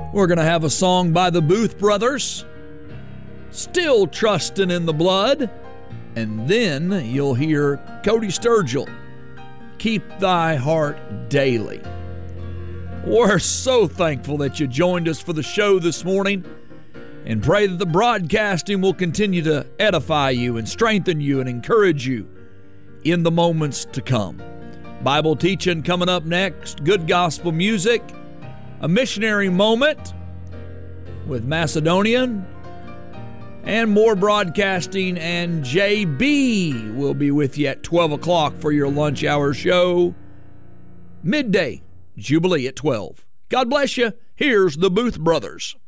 We're going to have a song by the Booth Brothers, Still Trustin' in the Blood. And then you'll hear Cody Sturgill, Keep Thy Heart Daily. We're so thankful that you joined us for the show this morning, and pray that the broadcasting will continue to edify you and strengthen you and encourage you in the moments to come. Bible teaching coming up next, good gospel music, a missionary moment with Macedonian, and more broadcasting, and JB will be with you at 12 o'clock for your lunch hour show. Midday Jubilee at 12. God bless you. Here's the Booth Brothers.